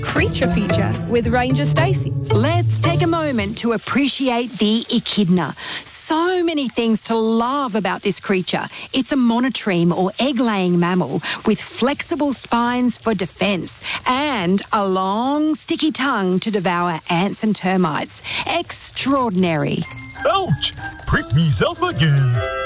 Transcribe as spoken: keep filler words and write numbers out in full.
creature feature with Ranger Stacey. Let's take a moment to appreciate the echidna. So many things to love about this creature. It's a monotreme or egg-laying mammal with flexible spines for defence and a long, sticky tongue to devour ants and termites. Extraordinary. Ouch! Prick meself again.